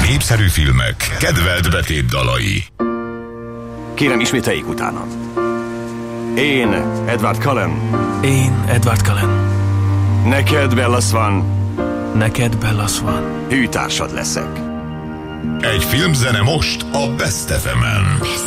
Népszerű filmek, kedvelt betétdalai. Kérem, ismételjék utána. Én, Edward Cullen. Én, Edward Cullen. Neked, Bella Swan. Neked, Bella Swan. Hűtársad leszek. Egy filmzene most a Best FM-en.